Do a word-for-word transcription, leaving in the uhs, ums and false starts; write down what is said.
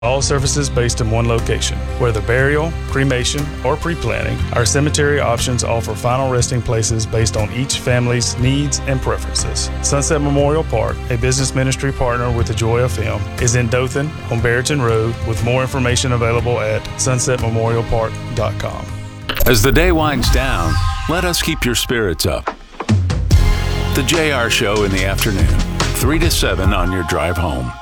All services based in one location. Whether burial, cremation, or pre-planning, our cemetery options offer final resting places based on each family's needs and preferences. Sunset Memorial Park, a business ministry partner with the Joy F M, is in Dothan on Barrington Road, with more information available at sunset memorial park dot com. As the day winds down, let us keep your spirits up. The J R Show in the afternoon, three to seven on your drive home.